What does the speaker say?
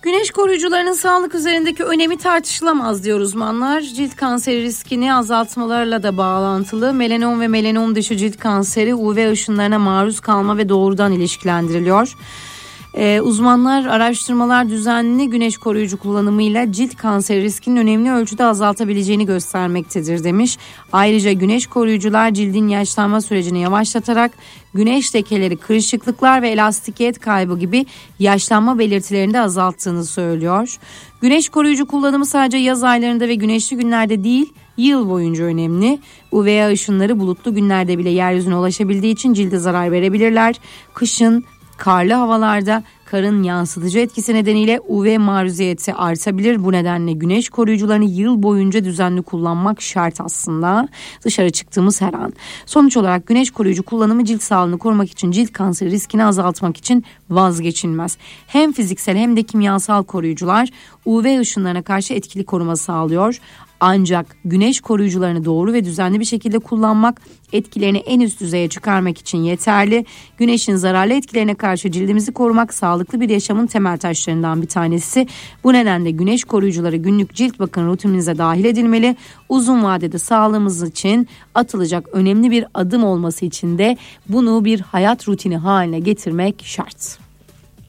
Güneş koruyucularının sağlık üzerindeki önemi tartışılamaz diyor uzmanlar. Cilt kanseri riskini azaltmalarla da bağlantılı. Melanom ve melanom dışı cilt kanseri UV ışınlarına maruz kalma ve doğrudan ilişkilendiriliyor. Uzmanlar araştırmalar düzenli güneş koruyucu kullanımıyla cilt kanseri riskinin önemli ölçüde azaltabileceğini göstermektedir demiş. Ayrıca güneş koruyucular cildin yaşlanma sürecini yavaşlatarak güneş lekeleri, kırışıklıklar ve elastikiyet kaybı gibi yaşlanma belirtilerini de azalttığını söylüyor. Güneş koruyucu kullanımı sadece yaz aylarında ve güneşli günlerde değil, yıl boyunca önemli. UV ışınları bulutlu günlerde bile yeryüzüne ulaşabildiği için cilde zarar verebilirler. Kışın karlı havalarda karın yansıtıcı etkisi nedeniyle UV maruziyeti artabilir. Bu nedenle güneş koruyucularını yıl boyunca düzenli kullanmak şart aslında. Dışarı çıktığımız her an. Sonuç olarak güneş koruyucu kullanımı cilt sağlığını korumak için, cilt kanseri riskini azaltmak için vazgeçilmez. Hem fiziksel hem de kimyasal koruyucular UV ışınlarına karşı etkili koruma sağlıyor. Ancak güneş koruyucularını doğru ve düzenli bir şekilde kullanmak etkilerini en üst düzeye çıkarmak için yeterli. Güneşin zararlı etkilerine karşı cildimizi korumak sağlıklı bir yaşamın temel taşlarından bir tanesi. Bu nedenle güneş koruyucuları günlük cilt bakım rutininize dahil edilmeli. Uzun vadede sağlığımız için atılacak önemli bir adım olması için de bunu bir hayat rutini haline getirmek şart.